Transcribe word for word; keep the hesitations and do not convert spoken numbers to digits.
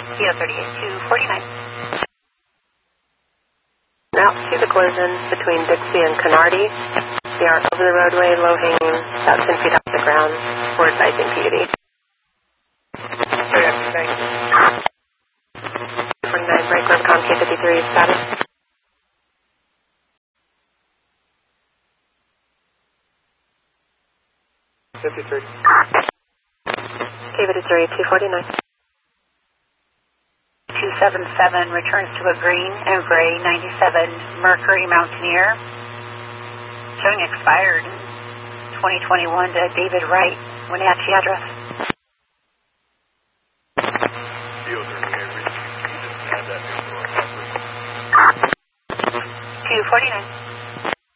T O thirty-eight two forty-nine. Now to the collision between Dixie and Canardi. They are over the roadway, low hanging, about ten feet off the ground. We're advising P U D. forty-nine, break road, com K fifty-three, status. fifty-three. K fifty-three, two forty-nine. two seven seven returns to a green and gray ninety-seven Mercury Mountaineer. Showing expired twenty twenty-one to David Wright, Wenatchee address. two forty-nine.